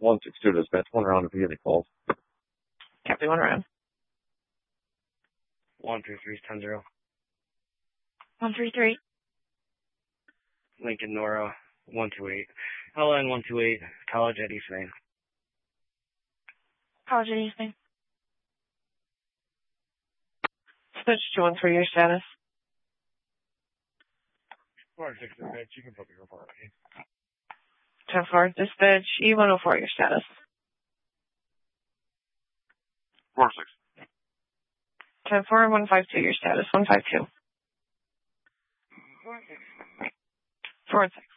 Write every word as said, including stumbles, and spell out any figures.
one six two dispatch, one round if you get any calls. Copy, one round. one three three, ten zero. one three three. Lincoln Nora, one two eight. L N one two eight, College at East Main. College at East Main. Switch to one for your status. four six dispatch, you can put your report on me. ten four, dispatch, E one oh four, your status. four six. ten four, one five two, your status, one five two. four six.